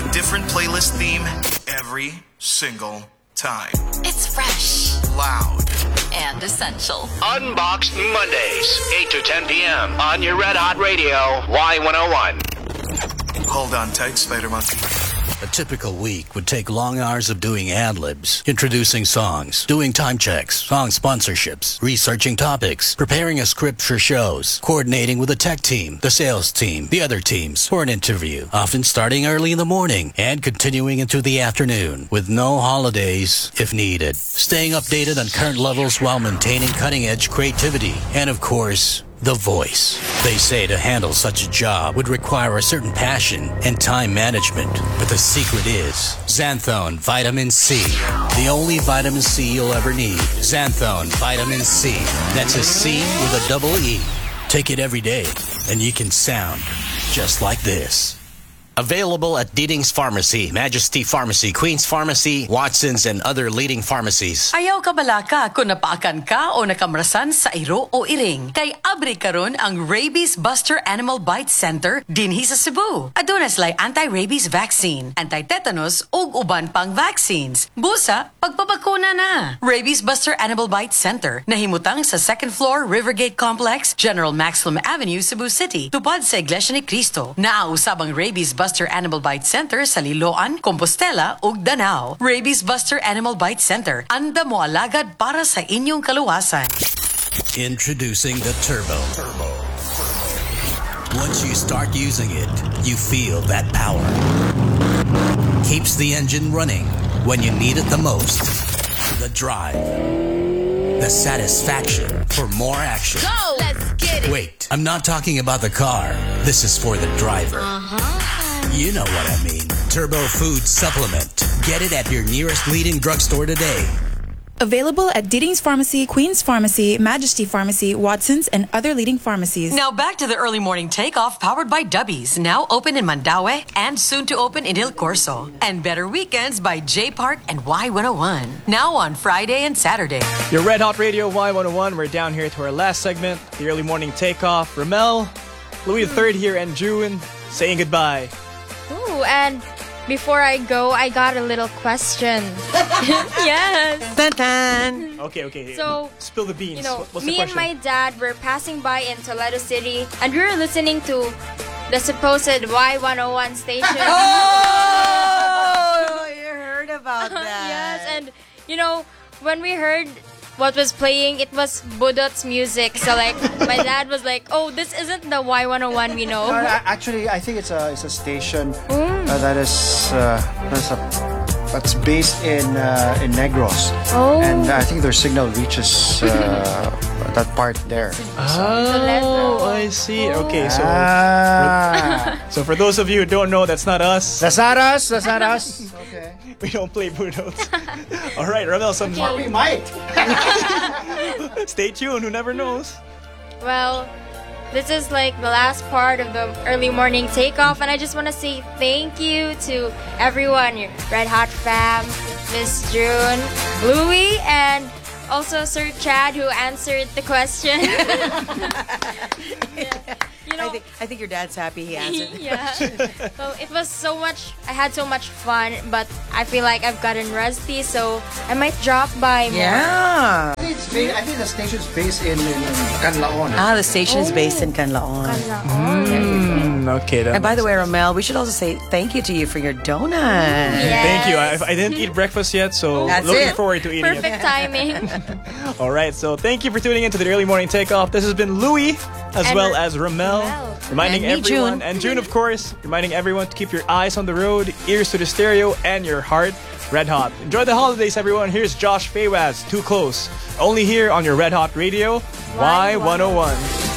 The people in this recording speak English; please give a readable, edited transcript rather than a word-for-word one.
different playlist theme every single time. It's fresh, loud, and essential. Unboxed Mondays, 8 to 10 p.m. on your Red Hot Radio, Y101. Hold on tight, Spider Monkey. A typical week would take long hours of doing ad-libs, introducing songs, doing time checks, song sponsorships, researching topics, preparing a script for shows, coordinating with the tech team, the sales team, the other teams for an interview, often starting early in the morning and continuing into the afternoon, with no holidays if needed. Staying updated on current levels while maintaining cutting-edge creativity, and of course, the voice. They say to handle such a job would require a certain passion and time management. But the secret is Xanthone Vitamin C. The only vitamin C you'll ever need. Xanthone Vitamin C. That's a C with a double E. Take it every day and you can sound just like this. Available at Deeding's Pharmacy, Majesty Pharmacy, Queen's Pharmacy, Watson's, and other leading pharmacies. Ayaw ka balaka kung napaakan ka o nakamrasan sa iro o iring. Kay abri karon ang Rabies Buster Animal Bite Center dinhi sa Cebu. Aduna sila'y anti-rabies vaccine, anti-tetanus ug uban pang vaccines. Busa, pagpabakuna na. Rabies Buster Animal Bite Center, nahimutang sa 2nd floor Rivergate Complex, General Maximum Avenue, Cebu City. Tupad sa Iglesia ni Cristo. Naausab ang Rabies Buster Animal Bite Center sa Liloan, Compostela ug Danao. Rabies Buster Animal Bite Center, anda mo alagad para sa inyong kaluwasan. Introducing the Turbo. Once you start using it, you feel that power. Keeps the engine running when you need it the most. The drive. The satisfaction for more action. Go! Let's get it! Wait, I'm not talking about the car. This is for the driver. You know what I mean. Turbo Food Supplement. Get it at your nearest leading drugstore today. Available at Deeding's Pharmacy, Queen's Pharmacy, Majesty Pharmacy, Watson's, and other leading pharmacies. Now back to the early morning takeoff powered by Dubbies. Now open in Mandaue and soon to open in Il Corso. And Better Weekends by J Park and Y101. Now on Friday and Saturday. Your Red Hot Radio Y101. We're down here to our last segment, the early morning takeoff. Ramel, Louis III here, and June saying goodbye. Ooh, and before I go, I got a little question. Yes. Dun dun. Okay. So, spill the beans. You know, What's me the and question? my dad were passing by in Toledo City, and we were listening to the supposed Y101 station. Oh, you heard about that. Yes, and you know, when we heard what was playing, it was Budot's music. So like, my dad was like, "Oh, this isn't the Y101 we know." Actually, I think it's a station that's based in Negros. Oh. And I think their signal reaches that part there. Oh, I see. Okay, so so for those of you who don't know, that's not us. That's not us. That's not us. Okay. We don't play Budos. All right, Ramel, some. Or we might. Stay tuned. Who never knows? Well, this is like the last part of the early morning takeoff, and I just want to say thank you to everyone, your Red Hot fam, Miss June, Louie, and also Sir Chad, who answered the question. You know, I think your dad's happy he answered. Yeah. So it was so much. I had so much fun, but I feel like I've gotten rusty, so I might drop by more. Yeah. I think the station's based in Canlaon. The station's based in Canlaon. Okay. And by the way, Ramel, we should also say thank you to you for your donut. Yes. Thank you. I didn't eat breakfast yet, so That's looking it. forward to eating Perfect timing. it. All right, so thank you for tuning in to the early morning takeoff. This has been Louie, as And well as Ramel, reminding And me, everyone, June. and June, of course, reminding everyone to keep your eyes on the road, ears to the stereo, and your heart red hot. Enjoy the holidays, everyone. Here's Josh Fawaz, Too Close, only here on your Red Hot Radio, Y101.